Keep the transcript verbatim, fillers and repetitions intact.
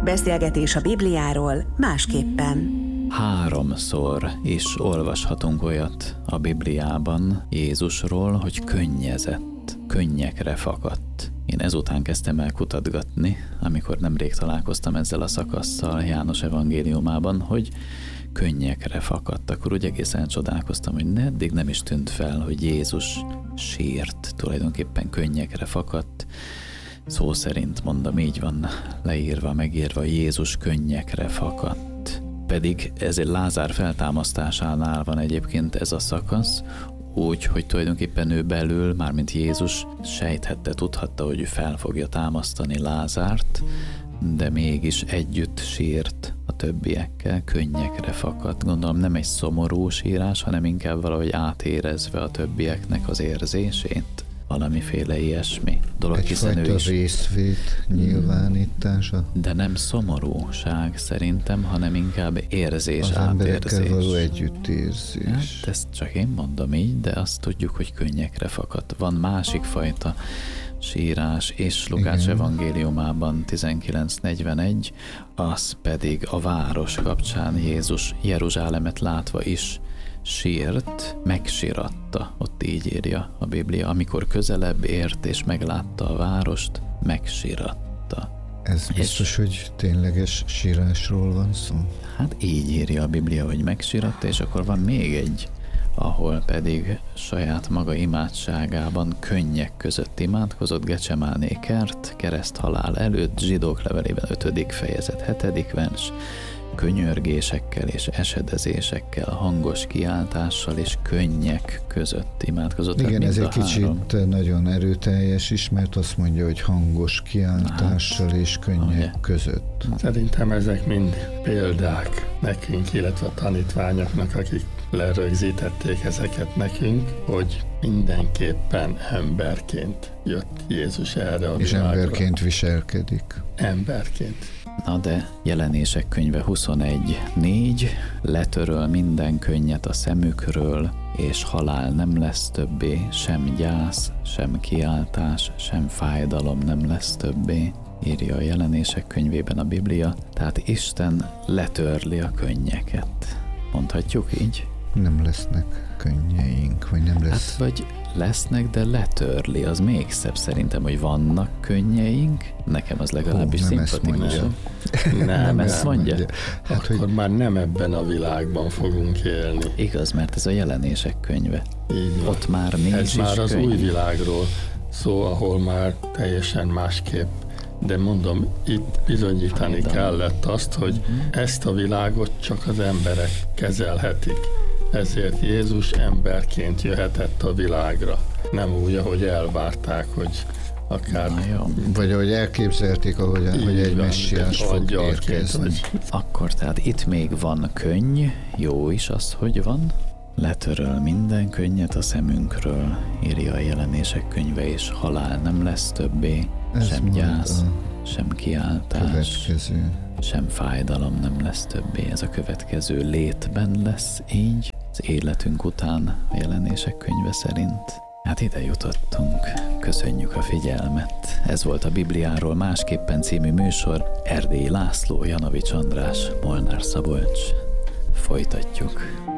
Beszélgetés a Bibliáról másképpen. Háromszor is olvashatunk olyat a Bibliában Jézusról, hogy könnyezett, könnyekre fakadt. Én ezután kezdtem el kutatgatni, amikor nemrég találkoztam ezzel a szakasszal János evangéliumában, hogy könnyekre fakadt. Akkor úgy egészen csodálkoztam, hogy eddig nem is tűnt fel, hogy Jézus sírt, tulajdonképpen könnyekre fakadt. Szó szerint mondom, így van leírva, megírva, Jézus könnyekre fakadt. Pedig ezért Lázár feltámasztásánál van egyébként ez a szakasz, úgy, hogy tulajdonképpen ő belül, mármint Jézus sejthette, tudhatta, hogy ő fel fogja támasztani Lázárt, de mégis együtt sírt a többiekkel, könnyekre fakadt. Gondolom nem egy szomorú sírás, hanem inkább valahogy átérezve a többieknek az érzését. Valamiféle ilyesmi dolog, hiszen ő is... részvét nyilvánítása. De nem szomorúság szerintem, hanem inkább érzés, az átérzés. Az emberekkel való együttérzés. Hát ezt csak én mondom így, de azt tudjuk, hogy könnyekre fakadt. Van másik fajta sírás, és Lukács Igen. evangéliumában tizenkilenc negyvenegy, az pedig a város kapcsán Jézus Jeruzsálemet látva is sírt, megsiratta, ott így írja a Biblia, amikor közelebb ért és meglátta a várost, megsiratta. Ez biztos, és, hogy tényleges sírásról van szó? Hát így írja a Biblia, hogy megsiratta, és akkor van még egy, ahol pedig saját maga imádságában könnyek között imádkozott, Gecsemáné kert, kereszthalál előtt, Zsidók levelében ötödik fejezet, hetedik vers, könyörgésekkel és esedezésekkel, hangos kiáltással és könnyek között imádkozott. Igen, ez egy három. kicsit nagyon erőteljes is, mert azt mondja, hogy hangos kiáltással hát, és könnyek ugye. között. Szerintem ezek mind példák nekünk, illetve a tanítványoknak, akik lerögzítették ezeket nekünk, hogy mindenképpen emberként jött Jézus erre a és világra. És emberként viselkedik. Emberként. Na de Jelenések könyve huszonegy négy, letöröl minden könnyet a szemükről, és halál nem lesz többé, sem gyász, sem kiáltás, sem fájdalom nem lesz többé, írja a Jelenések könyvében a Biblia, tehát Isten letörli a könnyeket. Mondhatjuk így? Nem lesznek könnyeink, vagy nem lesz... Hát vagy lesznek, de letörli, az még szebb szerintem, hogy vannak könnyeink, nekem az legalábbis Hú, szimpatikus. Nem, nem, nem ezt mondja? mondja. Hát, akkor hogy... már nem ebben a világban fogunk élni. Igaz, mert ez a Jelenések könyve. Így van. Ott már nincs ez is már az könyv. új világról szó, ahol már teljesen másképp. De mondom, itt bizonyítani Fájdalom. kellett azt, hogy ezt a világot csak az emberek kezelhetik. Ezért Jézus emberként jöhetett a világra. Nem úgy, ahogy elvárták, hogy akár... Vagy ahogy elképzelték, ahogy, hogy egy messiás fog érkezni. Vagy... Akkor tehát itt még van könny, jó is az, hogy van. Letöröl minden könnyet a szemünkről, írja a Jelenések könyve, és halál nem lesz többé, ez sem gyász, sem kiáltás, következő. sem fájdalom nem lesz többé. Ez a következő létben lesz így, az életünk után a Jelenések könyve szerint. Hát ide jutottunk. Köszönjük a figyelmet. Ez volt a Bibliáról másképpen című műsor. Erdélyi László, Janovics András, Molnár Szabolcs. Folytatjuk.